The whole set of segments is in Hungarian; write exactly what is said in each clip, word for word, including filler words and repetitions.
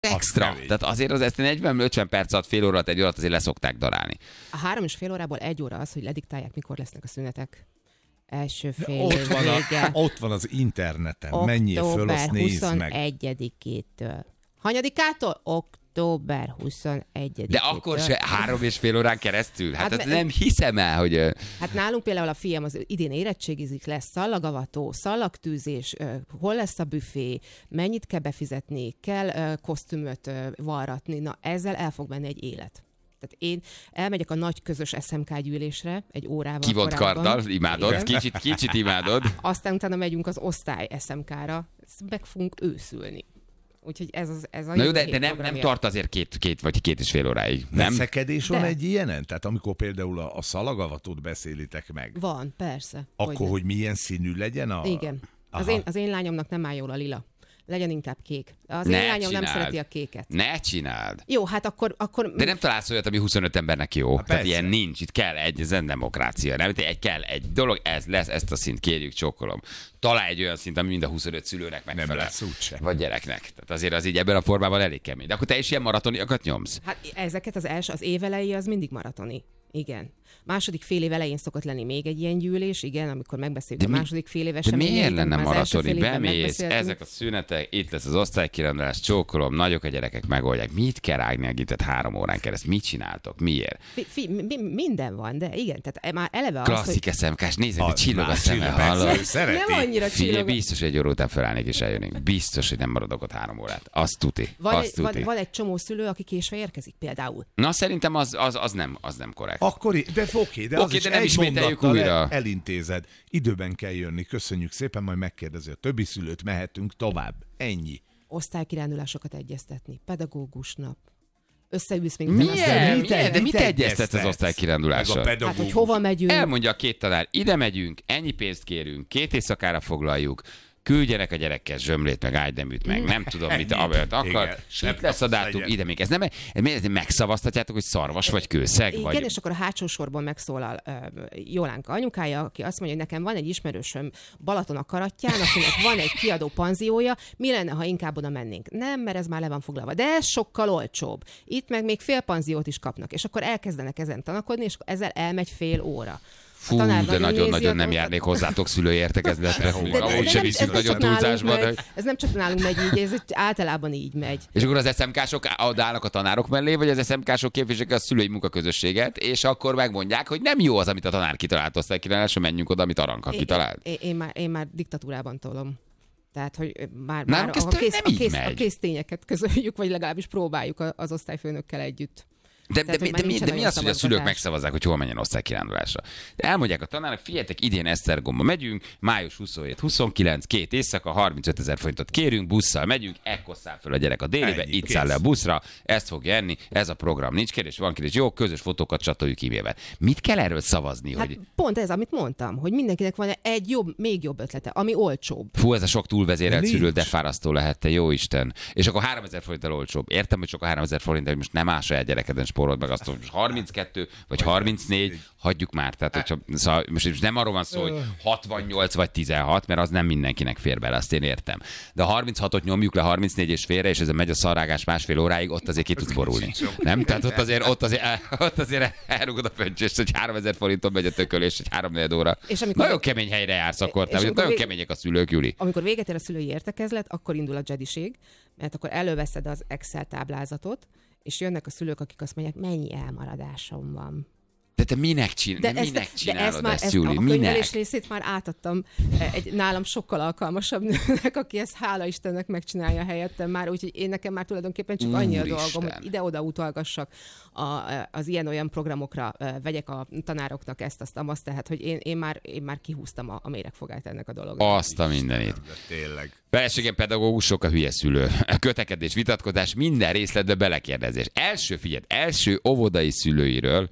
Extra. Tehát azért az ezt negyven-ötven perc alatt, fél óra, egy óra azért leszokták darálni. A három és fél órából egy óra az, hogy lediktálják, mikor lesznek a szünetek. Első fél ott év van, vége. a, ott van az interneten. Menjél föl, azt nézd meg. huszonegyedikétől. Hanyadikától? Október huszonegyedikétől. De akkor se három és fél órán keresztül? Hát, hát Hát nem hiszem el, hogy... Hát nálunk például a fiam az idén érettségizik, lesz szallagavató, szallagtűzés, hol lesz a büfé, mennyit kell befizetni, kell kosztümöt varratni. Na, ezzel el fog menni egy élet. Tehát én elmegyek a nagy közös es em ká gyűlésre egy órával Kivont korábban. karddal, imádod, Igen. kicsit, kicsit imádod. Aztán utána megyünk az osztály es em ká-ra, meg fogunk őszülni. Úgyhogy ez, az, ez a Na jó, jövő de, hét de nem, nem programja. tart azért két, két vagy két és fél óráig, nem? Veszekedés van De. egy ilyenen? Tehát amikor például a, a szalagavatót beszélitek meg, Van, persze. akkor, Hogyne. hogy milyen színű legyen a... Igen. Az Aha. én, az én lányomnak nem áll jól a lila. Legyen inkább kék. Az Ne én lányom csináld. nem szereti a kéket. Ne csináld. Jó, hát akkor... akkor... De nem találsz olyat, ami huszonöt embernek jó. Tehát persze. ilyen nincs. Itt kell egy, ez nem demokrácia. Nem? Egy kell egy dolog, ez lesz, ezt a szint kérjük, csókolom. Találj egy olyan szint, ami mind a huszonöt szülőnek megfelel. Nem lesz úgyse. Vagy gyereknek. Tehát azért az így ebben a formában elég kemény. De akkor te is ilyen maratoniakat nyomsz? Hát ezeket az első, az év elejé az mindig maratoni. Igen. Második fél év elején szokott lenni még egy ilyen gyűlés, igen, amikor megbeszéljük De a mi- második fél éves De miért eseményeinket, lenne már az első maratoni? fél évben Bemész, megbeszéltünk. ezek a szünetek, itt lesz az osztálykirendulás, csókolom, nagyok a gyerekek, megoldják. Mit kell rágni a gitet három órán keresztül? Mit csináltok? Miért? Fi, fi, mi, minden van, de igen, tehát már eleve az, Klasszik es em ká-s, nézzük, hogy Az csillog a már szeme, csillog, hallod? persze, ő hogy szereti. nem annyira Figyelj, csillog. biztos, hogy egy óra után felállnék és eljönnék. Biztos, hogy nem maradok ott három órát. Azt tuti. Van, Azt egy, tuti. van, van egy csomó szülő, aki késve érkezik például. Na, szerintem az, az, az, nem, az nem korrekt. Akkor, i- de oké, de, Oké, az is de nem egy ismételjük mondattal újra. el- elintézed. Időben kell jönni, köszönjük szépen, majd megkérdezi a többi szülőt, mehetünk tovább. Ennyi. Osztálykirándulásokat egyeztetni, pedagógus nap. Összeülsz még Milyen? utána- Milyen? mit- De mit mit egyeztetsz az egyeztetsz? osztálykirándulással? Meg a Hát, hogy pedagógus. hova megyünk. Elmondja a két tanár, ide megyünk, ennyi pénzt kérünk, két éjszakára foglaljuk, küldjenek a gyerekkel zsömlét, meg ágydeműt, meg nem tudom, mit Ennyi. amit akar. Igen. Itt lesz a dátum, Legyen. ide még. Ez nem, ez mi- megszavaztatjátok, hogy szarvas vagy kőszeg? Igen, Vagy... és akkor a hátsó sorban megszólal uh, Jolánka anyukája, aki azt mondja, hogy nekem van egy ismerősöm Balaton a Karattyán, akinek van egy kiadó panziója, mi lenne, ha inkább oda mennénk? Nem, mert ez már le van foglalva. De ez sokkal olcsóbb. Itt meg még fél panziót is kapnak, és akkor elkezdenek ezen tanakodni, és ezzel elmegy fél óra. Fú, de nagyon-nagyon nem járnék hozzátok szülői értekezletre. Amúgy se viszünk nagyon túlzásba. De... Ez nem csak nálunk megy így, ez általában így megy. És akkor az es em ká-sok állnak a tanárok mellé, vagy az es em ká-sok képviselik a szülői munkaközösséget, és akkor megmondják, hogy nem jó az, amit a tanár kitalált, osztálykiránduláson menjünk oda, amit Aranka kitalált. Én, én, én, már, én már diktatúrában tolom. Tehát, hogy már, Nálunk már ez a, tök kész, nem a, így kész, megy. a késztényeket közöljük, vagy legalábbis próbáljuk a- az osztályfőnökkel együtt. De, Tehát, de, hogy de, már de, mi, nincsen de mi olyan az, hogy a szülők szavazgatás. megszavazzák, hogy hol menjen osztálykirándulásra? De elmondják a tanárok, figyeljetek, idén Esztergomba megyünk, május huszonhét huszonkilenc, két éjszaka, harmincötezer forintot kérünk, busszal megyünk, ekkor száll föl a gyerek a délibe, Ennyi, itt kész. száll le a buszra, ezt fogja enni, ez a program, nincs kérdés, van kérdés, jó, közös fotókat csatoljuk e-mailben. Mit kell erről szavazni, Hát hogy pont ez, amit mondtam, hogy mindenkinek van egy jobb, még jobb ötlete, ami olcsóbb. fú, ez a sok túlvezérelt De szülő, nincs. de fárasztó lehet, te jó Isten. És akkor háromezer forinttal olcsóbb. Értem, hogy csak a háromezer forint, hogy most nem áll saját gyerekeden spórold meg azt, hogy most harminckettő vagy harmincnégy, hagyjuk már. Tehát, hogyha, szóval most most nem arról van szó, hogy hatvannyolc vagy tizenhat, mert az nem mindenkinek fér bele, azt én értem. De a harminchatot nyomjuk le harmincnégy és félre, és ezen megy a szarrágás másfél óráig, ott azért ki tudsz borulni. Nem? Tehát ott azért, ott azért, ott azért elrugod a pöncsöst, hogy háromezer forinton megy a tökölés, egy háromnegyed óra. És amikor- Nagyon kemény helyre jársz akkor, És te, vagy amikor nagyon vég- kemények a szülők, Juli. Amikor véget ér a szülői értekezlet, akkor indul a jediség, mert akkor előveszed az Excel táblázatot, és jönnek a szülők, akik azt mondják, mennyi elmaradásom van. De te minek, csinál, de, ezt, minek csinálod már, ezt, ezt, Júli? a Minek? könyvelés részét már átadtam egy nálam sokkal alkalmasabb nőnek, aki ezt hála Istennek megcsinálja helyettem már, úgyhogy én nekem már tulajdonképpen csak annyi a Úristen. dolgom, hogy ide-oda utalgassak a, az ilyen-olyan programokra, vegyek a tanároknak ezt, azt, azt, tehát hogy én, én, már, én már kihúztam a, a méregfogát ennek a dolognak. Azt a mindenit. De tényleg. Feleségem pedagógusok, a hülye szülő. Kötekedés, vitatkozás, minden részletbe belekérdezés. Első, figyelj, első óvodai szülőiről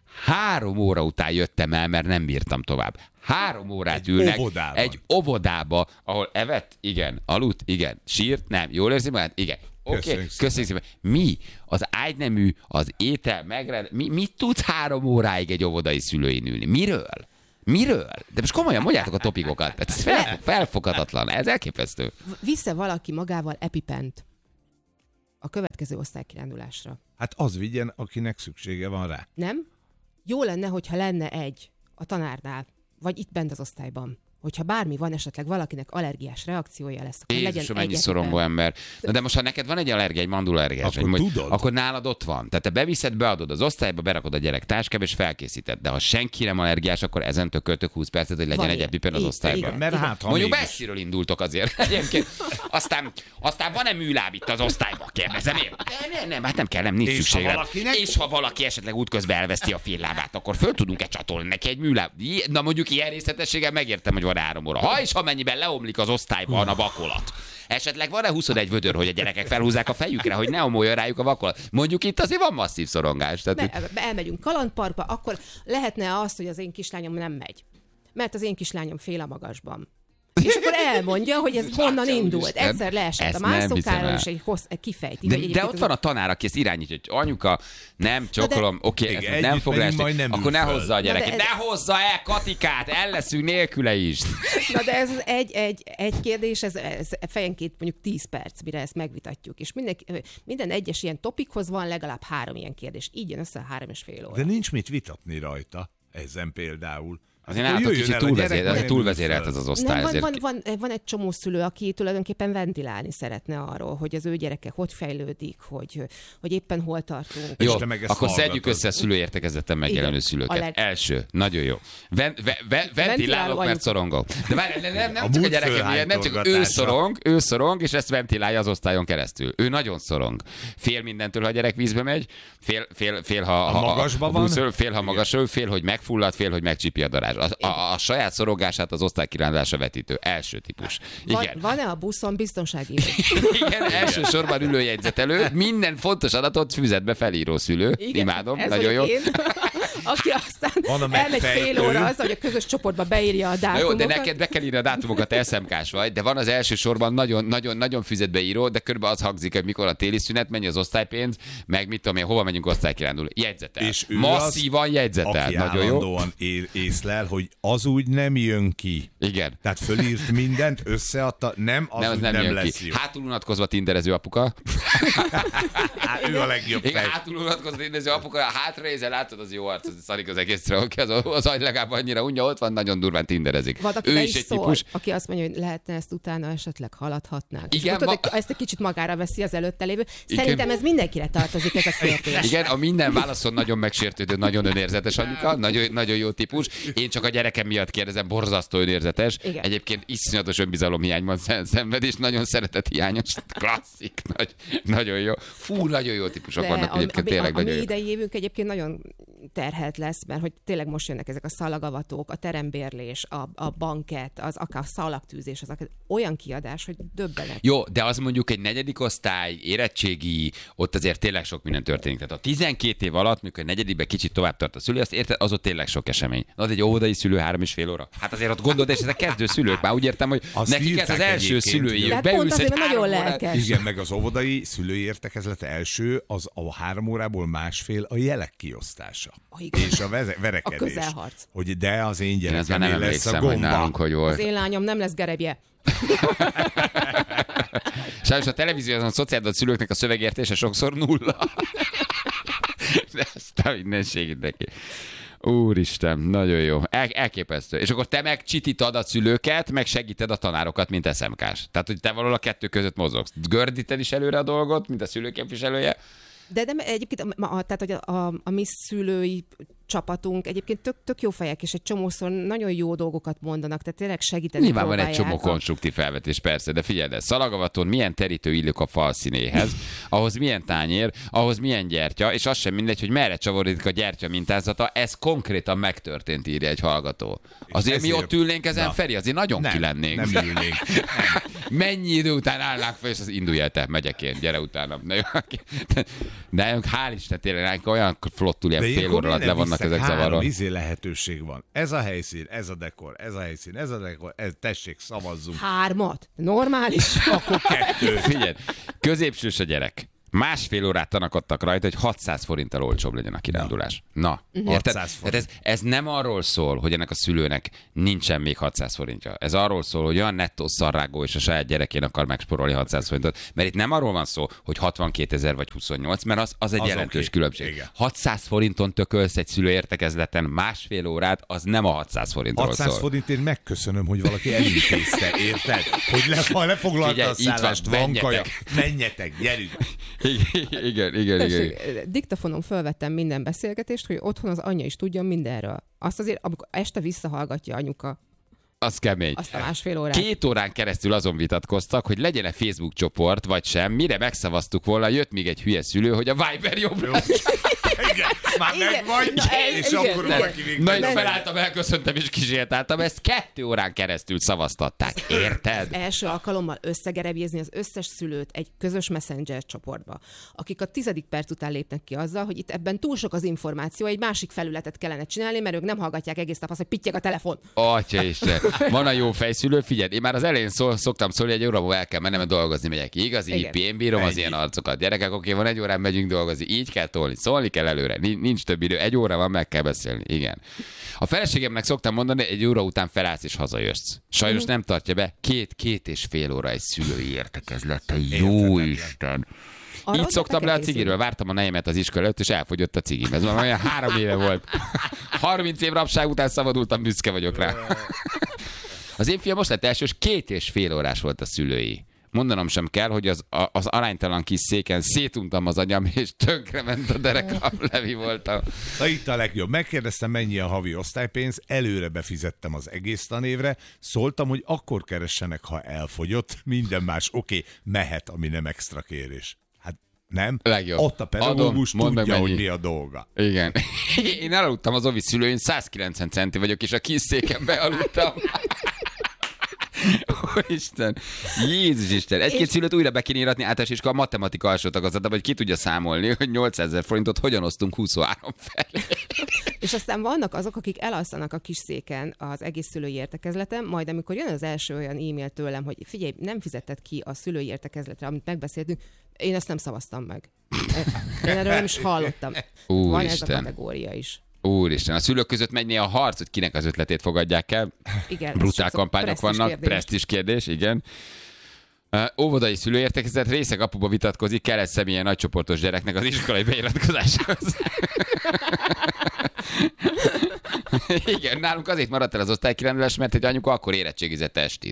három óra után jöttem el, mert nem bírtam tovább. Három órát Egy ülnek óvodában. egy óvodába, ahol evett, igen, aludt, igen, sírt, nem, jól érzi magát, igen. Oké, okay. Köszönjük szépen. Köszönjük szépen. Mi? Az ágynemű, az étel, megrend... Mi, mit tudsz három óráig egy óvodai szülőin ülni? Miről? Miről? De most komolyan mondjátok a topikokat. Tehát ez fel, felfoghatatlan, ez elképesztő. Visze valaki magával epipent. a következő osztálykirándulásra. Hát az vigyen, akinek szüksége van rá. Nem? Jó lenne, hogyha lenne egy a tanárnál, vagy itt bent az osztályban. Hogyha bármi van, esetleg valakinek allergiás reakciója lesz, akkor Jézusom, legyen ennyi egyetlen. szorongó ember. Na de most, ha neked van egy allergia, egy mandulaallergiás, Akkor vagy, tudod. akkor nálad ott van. Tehát te beviszed, beadod az osztályba, berakod a gyerek táskába, és felkészíted. De ha senki nem allergiás, akkor ezen költök húsz percet, hogy legyen Van egy ilyen. epipen az Így, osztályban. igen. Mert hát, ha Mondjuk mégis- messziről indultok azért. Egyébként. Aztán, aztán van-e műláb itt az osztályban? Kérdezem én. Nem, nem, nem, hát nem kell, nem, nincs És szükség ha rá. valakinek- És ha valaki esetleg útközben elveszti a fél lábát, akkor föl tudunk-e csatolni neki egy műláb? I- Na mondjuk ilyen részletességgel megértem, hogy van három óra. Ha és amennyiben leomlik az osztályban a vakolat. Esetleg van-e huszonegy vödör, hogy a gyerekek felhúzzák a fejükre, hogy ne omoljon rájuk a vakolat? Mondjuk itt azért van masszív szorongás. Tehát itt- Be, be, elmegyünk kalandparkba, akkor lehetne azt, hogy az én kislányom nem megy. Mert az én kislányom fél a magasban. És akkor elmondja, hogy ez honnan Atya indult. úristen, Egyszer leesett ezt a nem hiszem mászókáról, el. és egy hossz, kifejti. De, hogy de egyébként ott az- van a tanár, aki ezt irányítja, hogy anyuka, nem csokolom, oké, Igen, okay, nem együtt fog megyünk, leesni, majd nem akkor ül ne föl. hozza a gyereket. Na de ez- Ne hozza el Katikát, el leszünk nélküle is. Na de ez az egy, egy, egy kérdés, ez, ez fejenként mondjuk tíz perc, mire ezt megvitatjuk. És minden, minden egyes ilyen topikhoz van legalább három ilyen kérdés. Így jön össze a három és fél óra. De nincs mit vitatni rajta, ezen például. Azért Akkor nálatok jöjjön kicsit el a gyerek, túlvezér, majd túlvezérelt nem ez ül az fel. osztály. Nem, van, Azért. van, van, van egy csomó szülő, aki tulajdonképpen ventilálni szeretne arról, hogy az ő gyereke hogy fejlődik, hogy, hogy éppen hol tartunk. És Jó, te meg ezt akkor szedjük hallgatod. össze a szülőértekezleten megjelenő Igen, szülőket. a leg- Első, nagyon jó. Ven, ve, ve, ventilálok, mert anyuka. szorongok. De várj, nem, nem, nem A csak a múlt gyerekem ilyen, nem csak ő fölhánytorgatása. szorong, ő szorong, és ezt ventilálja az osztályon keresztül. Ő nagyon szorong. Fél mindentől, ha a gyerek vízbe megy, fél, fél, fél ha, A ha magasba a van? buszról, fél, ha magasról, fél, hogy megfullad, fél, hogy megcsípi a darázs. A, a, a saját szorongását az osztálykirándulása vetítő. Első típus. Van, Igen. van-e a buszon biztonsági? Igen, elsősorban ülőjegyzetelő, minden fontos adatot füzetbe felíró szülő. Igen, Imádom, ez nagyon jó. vagyok én, aki aztán Van a elmegy fél megfejtő. óra az, hogy a közös csoportba beírja a Na dátumokat. jó, de neked be kell írni a dátumokat, es em ká-s vagy, de van az elsősorban nagyon, nagyon, nagyon füzetbe író, de körülbelül az hangzik, hogy mikor a téli szünet, mennyi az osztálypénz, meg mit tudom én, hova megyünk osztálykirándulni. Jegyzetel. És ő Masszívan az, jegyzetel. aki Nagyon jó. állandóan é- észlel, hogy az úgy nem jön ki. Igen. Tehát fölírt mindent, összeadta, nem, az Nem, nem, az nem, nem, nem jön lesz ki. jó. Hátul unatkozva tinderező apuka. Hát, ő a legjobb Igen, fej. hátul unatkozva tinderező apuka, hátraézel, látod, az jó arc, az szarik az egészre, oké, az, az agy legalább annyira unja, ott van, nagyon durván tinderezik. Van, aki Ő be is is egy szól, típus. aki azt mondja, hogy lehetne ezt utána esetleg haladhatnánk. Igen, És tudod, ma- ezt egy kicsit magára veszi az előtte lévő. Igen. Szerintem ez mindenkire tartozik, ez a kérdés. Igen, a minden válaszon nagyon megsértődő, nagyon önérzetes anyuka, nagyon, nagyon jó típus. Én csak a gyerekem miatt kérdezem, borzasztó önérzetes. Igen. Egyébként iszonyatos önbizalomhiányban szen- szenved, és nagyon szeretethiányos. Klasszik, nagy, nagyon jó. Fú, nagyon jó típusok De vannak a, egyébként, a, tényleg a, a mi nagyon jó. idei évünk egyébként nagyon terhelt lesz, mert hogy tényleg most jönnek ezek a szalagavatók, a terembérlés, a, a banket, az akár szalaktűzés, az akár olyan kiadás, hogy döbbenet. Jó, de az mondjuk egy negyedik osztály, érettségi, ott azért tényleg sok minden történik. Tehát a tizenkét év alatt, mikor negyedikben kicsit tovább tart a szülő, azt érted, az ott tényleg sok esemény. Az egy óvodai szülő három és fél óra. Hát azért ott gondolod, és ezek kezdő szülők, már úgy értem, hogy Azt nekik ez írták az első egyébként, szülői. ugye? De hát Beülsz pont egy azért, mert nagyon három órát- lelkes. Igen, meg az óvodai szülői értekezlet első, az a három órából másfél a jelek kiosztása. Oh, igen. És a veze- verekedés. A közelharc. Hogy de az én Én ezt már nem gyerekem lesz a emlékszem, hogy nálunk gomba. hogy Az volt. én lányom nem lesz gerebje. Sajnos a televízióban a szociális szülőknek a szövegértése sokszor nulla. De ezt a mindenségét neki. Úristen, nagyon jó. El, elképesztő. És akkor te meg csitítad a szülőket, meg segíted a tanárokat, mint es em ká-s. Tehát, hogy te valahol a kettő között mozogsz. Gördíted is előre a dolgot, mint a szülőképviselője. De nem, egyébként a, a, tehát, hogy a, a, a mi szülői csapatunk egyébként tök, tök jó fejek, és egy csomószor nagyon jó dolgokat mondanak, tehát tényleg segíteni Nyilván van egy próbálják csomó a- konstruktív felvetés, persze, de figyeld el, szalagavaton milyen terítő illik a fal színéhez, ahhoz milyen tányér, ahhoz milyen gyertya, és az sem mindegy, hogy merre csavarodik a gyertya mintázata, ez konkrétan megtörtént, írja egy hallgató. Azért mi ezért- ott ülnénk ezen, Na. Feri, azért nagyon Nem, ki lennénk. nem ülnénk. Mennyi idő után állnánk fel, és az indulj el te, megyek én, gyere utána. Na jó, de hál' Isten, tényleg ránk olyan flottul ilyen fél ilyenkor óra alatt miért le nem vannak visztek? ezek Három zavarva. izé lehetőség van. Ez a helyszín, ez a dekor, ez a helyszín, ez a dekor, ez, tessék, szavazzunk. Hármat. Normális. Akkor kettő. Figyelj, középsős a gyerek. Másfél órát tanakodtak rajta, hogy hatszáz forinttal olcsóbb legyen a kirándulás. Na, Na. érted? Hát ez, ez nem arról szól, hogy ennek a szülőnek nincsen még hatszáz forintja. Ez arról szól, hogy olyan nettó szarrágó és a saját gyerekén akar megsporolni hatszáz forintot. Mert itt nem arról van szó, hogy hatvankétezer vagy huszonnyolc, mert az, az egy az jelentős okay. különbség. Igen. hatszáz forinton tökölsz egy szülőértekezleten másfél órát, az nem a hatszáz forintról hatszáz szól. forintért megköszönöm, hogy valaki elintézte, érted? Hogy le, lefoglalta a szállást, van kaja. Menjetek, gyerünk! Igen, igen, igen, igen. Diktafonon felvettem minden beszélgetést, hogy otthon az anyja is tudjon mindenről. Azt azért, amikor este visszahallgatja anyuka. Az kemény. Azt a másfél órát. Két órán keresztül azon vitatkoztak, hogy legyen-e Facebook csoport, vagy sem. Mire megszavaztuk volna, jött még egy hülye szülő, hogy a Viber jobb lesz. Igen, már meg vagy, na, és igen, akkor igen. valaki még... Na, én felálltam, elköszöntem és kísértáltam, ezt kettő órán keresztül szavaztatták, érted? Az első alkalommal összegerebjézni az összes szülőt egy közös Messenger csoportba, akik a tizedik perc után lépnek ki azzal, hogy itt ebben túl sok az információ, egy másik felületet kellene csinálni, mert ők nem hallgatják egész nap azt, hogy pittyeg a telefon. Atyaisten, van a jó fejszülő, figyelj, én már az elején szól, szoktam szólni, egy óra múlva el kell mennem, dolgozni megyek ki, igazi hippi, én bírom az ilyen arcokat. Gyerekek, oké, van egy órán megyünk dolgozni, így kell tolni, szólni kell előre, nincs több idő, egy óra van, meg kell beszélni, igen. A feleségemnek szoktam mondani, egy óra után felállsz és hazajössz. Sajnos nem tartja be, két, két és fél óra egy szülői értekezlet, jó Isten. Arra így szoktam le a cigiről, vártam a nejemet az iskola előtt, és elfogyott a cigim. Ez már olyan három éve volt. harminc év rabság után szabadultam, büszke vagyok rá. Az én fiam most lett első, és két és fél órás volt a szülői. Mondanom sem kell, hogy az, az aránytalan kis széken szétuntam az agyam, és tönkrement a derekam, Levi voltam. Na itt a legjobb. Megkérdeztem, mennyi a havi osztálypénz, előre befizettem az egész tanévre, szóltam, hogy akkor keressenek, ha elfogyott, minden más oké, okay, mehet, ami nem extra kérés. Hát nem? Legjobb. Ott a pedagógus Adom, tudja, hogy mi a dolga. Igen. Én elaludtam az ovi szülőn, száz kilencven centi vagyok, és a kis széken bealudtam. Ó, Isten, Jézus Isten. Egy-két és... szülőt újra be kéne íratni általános iskola matematika alsó tagozatban, hogy ki tudja számolni, hogy nyolcezer forintot hogyan osztunk huszonhárom felé. És aztán vannak azok, akik elalszanak a kis széken az egész szülői értekezleten, majd amikor jön az első olyan e-mail tőlem, hogy figyelj, nem fizetted ki a szülői értekezletre, amit megbeszéltünk, én ezt nem szavaztam meg. Én erről nem is hallottam. Úr Van Isten. Ez a kategória is. Úristen, a szülők között megy néha a harc, hogy kinek az ötletét fogadják el. Igen, brutál kampányok vannak, presztízs kérdés, igen. Uh, óvodai szülőértekezlet részek apuba vitatkozik, kell egy személyen nagycsoportos gyereknek az iskolai beiratkozásához. Igen, nálunk azért maradt el az osztálykirándulás, mert egy anyuka akkor érettségizett estin.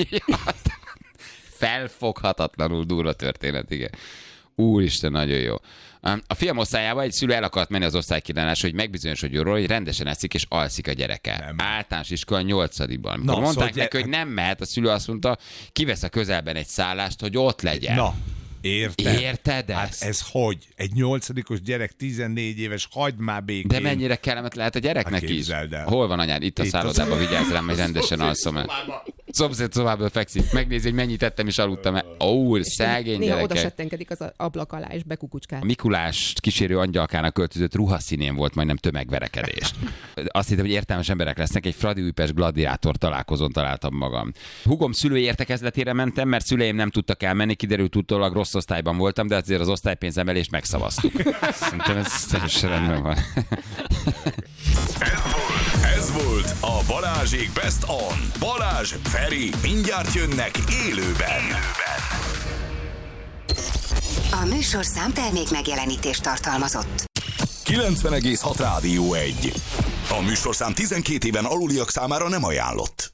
Felfoghatatlanul durva történet, igen. Úristen, nagyon jó. A fiam osztályában egy szülő el akart menni az osztálykirándulásra, hogy megbizonyosodjon róla, hogy rendesen eszik és alszik a gyereke. Nem. Általános iskola nyolcadikban. Amikor Na, mondták szóval neki, hogy nem mehet, a szülő azt mondta, kivesz a közelben egy szállást, hogy ott legyen. Na, érted? Érted ezt? Hát ez hogy? Egy nyolcadikos gyerek, tizennégy éves, hagyd már békén. De mennyire kellemet lehet a gyereknek hát is? Hol van anyád? Itt a szállodában, vigyázz rám, hogy rendesen alszom el. Szomszéd szobából fekszik, megnézi, hogy mennyit ettem és aludtam el. Ó, szegény Néha gyerekek. oda settenkedik az ablak alá és bekukucskál. A Mikulás kísérő angyalkának költözött ruhaszínén volt majdnem tömegverekedés. Azt hittem, hogy értelmes emberek lesznek, egy Fradi Újpest gladiátor találkozón találtam magam. Hugom szülői értekezletére mentem, mert szüleim nem tudtak elmenni, kiderült utólag rossz osztályban voltam, de azért az osztálypénzemelést megszavaztuk. Szerintem ez teljesen rendben van. Ez volt a Balázsék Best On. Balázs, Feri, mindjárt jönnek élőben. A műsorszám termék megjelenítést tartalmazott. kilencven egész hat Rádió egy. A műsorszám tizenkét éven aluliak számára nem ajánlott.